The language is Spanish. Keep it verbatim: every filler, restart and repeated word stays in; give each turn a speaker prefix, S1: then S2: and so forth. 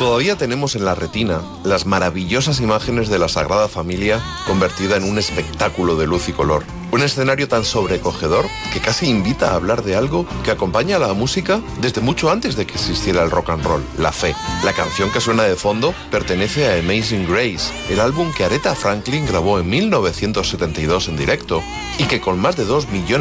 S1: Todavía tenemos en la retina las maravillosas imágenes de la Sagrada Familia convertida en un espectáculo de luz y color. Un escenario tan sobrecogedor que casi invita a hablar de algo que acompaña a la música desde mucho antes de que existiera el rock and roll, la fe. La canción que suena de fondo pertenece a Amazing Grace, el álbum que Aretha Franklin grabó en mil novecientos setenta y dos en directo y que con más de dos millones